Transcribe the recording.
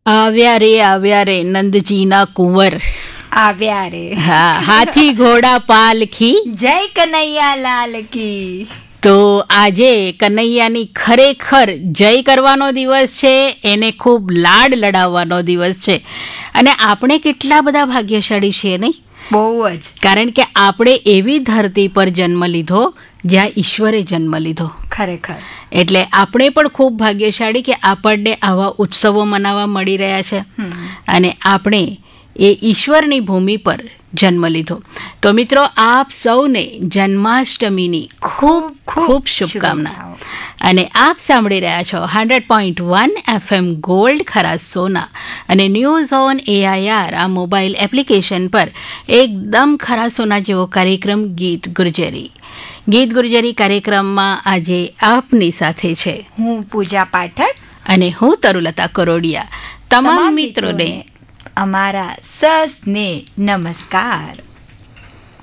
આવ્યા રે નંદજીના કુંવર, આવ્યા રે હા, હાથી ઘોડા પાલખી, જય કનૈયા લાલ કી. તો આજે કનૈયાની ખરેખર જય કરવાનો દિવસ છે, એને ખૂબ લાડ લડાવવાનો દિવસ છે. અને આપણે કેટલા બધા ભાગ્યશાળી છીએ નહીં? બહુ જ. કારણ કે આપણે એવી ધરતી પર જન્મ લીધો જ્યાં ઈશ્વરે જન્મ લીધો. ખરેખર. એટલે આપણે પણ ખૂબ ભાગ્યશાળી કે આપણને આવા ઉત્સવો મનાવવા મળી રહ્યા છે અને આપણે એ ઈશ્વરની ભૂમિ પર જન્મ લીધો. તો મિત્રો, આપ સૌને જન્માષ્ટમીની ખૂબ ખૂબ શુભકામના. અને આપ સાંભળી રહ્યા છો 100.1 FM ગોલ્ડ ખરા સોના અને ન્યૂઝ ઓન AIR આ મોબાઈલ એપ્લિકેશન પર એકદમ ખરા સોના જેવો કાર્યક્રમ ગીત ગુર્જરી. ગીત ગુર્જરી કાર્યક્રમમાં આજે આપની સાથે છે હું પૂજા પાઠક અને હું તરુલતા કરોડિયા. તમામ મિત્રોને અમારા સસ્ને નમસ્કાર.